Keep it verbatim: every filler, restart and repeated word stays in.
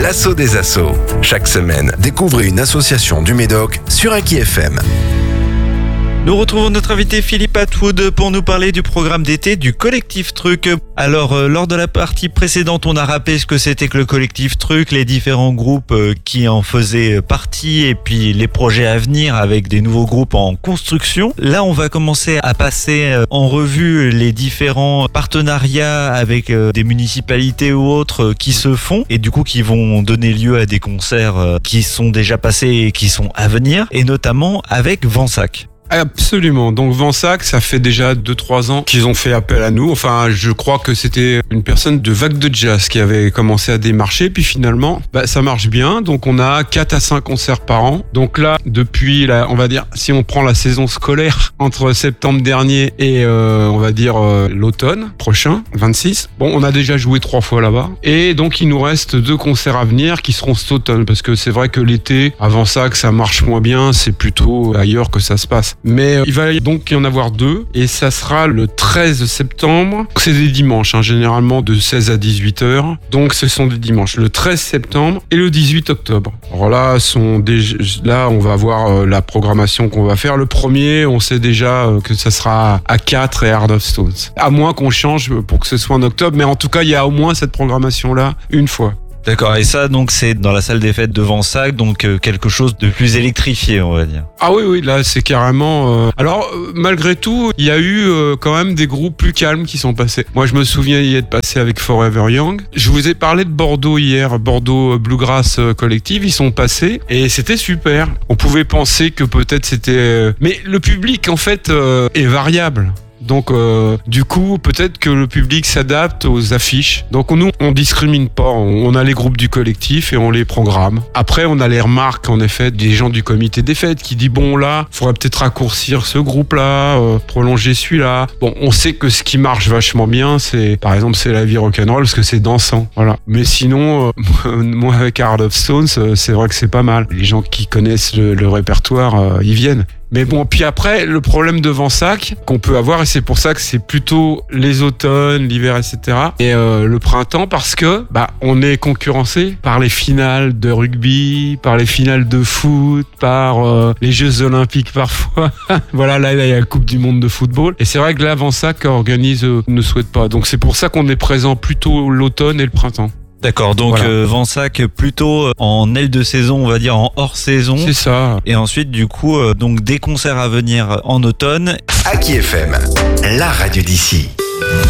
l'assaut des assos. Chaque semaine, découvrez une association du Médoc sur Aki F M. Nous retrouvons notre invité Philippe Atwood pour nous parler du programme d'été du Collectif Truc. Alors, euh, lors de la partie précédente, on a rappelé ce que c'était que le Collectif Truc, les différents groupes euh, qui en faisaient partie et puis les projets à venir avec des nouveaux groupes en construction. Là, on va commencer à passer euh, en revue les différents partenariats avec euh, des municipalités ou autres euh, qui se font et du coup qui vont donner lieu à des concerts euh, qui sont déjà passés et qui sont à venir, et notamment avec Vansac. Absolument. Donc Vansac, ça fait déjà deux trois ans qu'ils ont fait appel à nous. Enfin, je crois que c'était une personne de Vague de Jazz qui avait commencé à démarcher. Puis finalement, bah, ça marche bien. Donc on a quatre à cinq concerts par an. Donc là, depuis, la, on va dire, si on prend la saison scolaire entre septembre dernier et euh, on va dire euh, l'automne prochain, vingt-six, bon, on a déjà joué trois fois là-bas. Et donc il nous reste deux concerts à venir qui seront cet automne. Parce que c'est vrai que l'été, à Vansac, ça marche moins bien. C'est plutôt ailleurs que ça se passe. Mais il va donc y en avoir deux et ça sera le treize septembre. C'est des dimanches, hein, généralement de seize à dix-huit heures. Donc ce sont des dimanches, le treize septembre et le dix-huit octobre. Alors là, sont déjà, là on va voir euh, la programmation qu'on va faire. Le premier, on sait déjà euh, que ça sera à quatre et Heart of Stones. À moins qu'on change pour que ce soit en octobre, mais en tout cas, il y a au moins cette programmation-là une fois. D'accord, et ça donc c'est dans la salle des fêtes de Vansac, donc euh, quelque chose de plus électrifié, on va dire. Ah oui, oui, là c'est carrément... Euh... Alors euh, malgré tout, il y a eu euh, quand même des groupes plus calmes qui sont passés. Moi je me souviens y être passé avec Forever Young. Je vous ai parlé de Bordeaux hier, Bordeaux Bluegrass Collective, ils sont passés et c'était super. On pouvait penser que peut-être c'était... Euh... Mais le public en fait euh, est variable. Donc euh, du coup peut-être que le public s'adapte aux affiches. Donc nous on discrimine pas, on a les groupes du collectif et on les programme. Après on a les remarques en effet des gens du comité des fêtes qui dit bon là faudrait peut-être raccourcir ce groupe là, euh, prolonger celui-là. Bon on sait que ce qui marche vachement bien c'est par exemple c'est la vie rock'n'roll parce que c'est dansant. Voilà. Mais sinon euh, moi avec Heart of Stones euh, c'est vrai que c'est pas mal. Les gens qui connaissent le, le répertoire euh, ils viennent. Mais bon, puis après, le problème de Vansac qu'on peut avoir, et c'est pour ça que c'est plutôt les automnes, l'hiver, et cetera, et euh, le printemps, parce que bah on est concurrencé par les finales de rugby, par les finales de foot, par euh, les Jeux Olympiques parfois. Voilà, là, il y a la Coupe du Monde de football. Et c'est vrai que là, Vansac organise, euh, ne souhaite pas. Donc c'est pour ça qu'on est présent plutôt l'automne et le printemps. D'accord, donc voilà. euh, Vansac plutôt en aile de saison, on va dire en hors saison. C'est ça. Et ensuite, du coup, euh, donc des concerts à venir en automne. Aki F M, la radio d'ici.